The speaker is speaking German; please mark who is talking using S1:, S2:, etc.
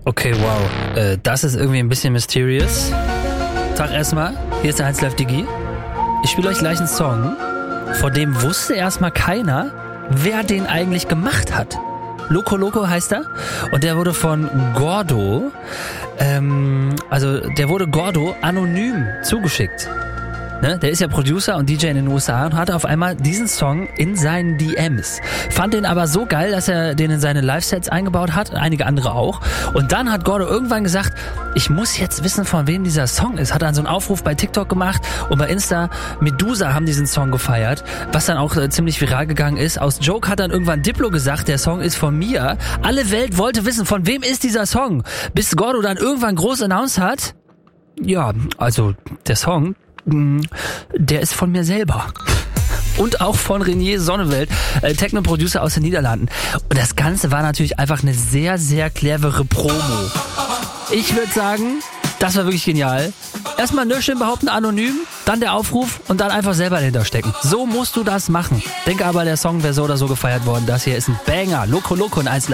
S1: Okay, wow. Das ist irgendwie ein bisschen mysterious. Tag erstmal, hier ist der 1 Live Digi. Ich spiele euch gleich einen Song, vor dem wusste erstmal keiner, wer den eigentlich gemacht hat. Loco Loco heißt er und der wurde von Gordo, der wurde Gordo anonym zugeschickt. Ne? Der ist ja Producer und DJ in den USA und hatte auf einmal diesen Song in seinen DMs. Fand den aber so geil, dass er den in seine Live-Sets eingebaut hat, einige andere auch. Und dann hat Gordo irgendwann gesagt, ich muss jetzt wissen, von wem dieser Song ist. Hat dann so einen Aufruf bei TikTok gemacht und bei Insta. Medusa haben diesen Song gefeiert, was dann auch ziemlich viral gegangen ist. Aus Joke hat dann irgendwann Diplo gesagt, der Song ist von mir. Alle Welt wollte wissen, von wem ist dieser Song. Bis Gordo dann irgendwann groß announced hat, ja, also der Song, der ist von mir selber. Und auch von Reinier Sonneveld, Techno-Producer aus den Niederlanden. Und das Ganze war natürlich einfach eine sehr, sehr clevere Promo. Ich würde sagen, das war wirklich genial. Erstmal Nöschchen behaupten, anonym, dann der Aufruf und dann einfach selber dahinter stecken. So musst du das machen. Denke aber, der Song wäre so oder so gefeiert worden. Das hier ist ein Banger. Loco Loco in 1 Live.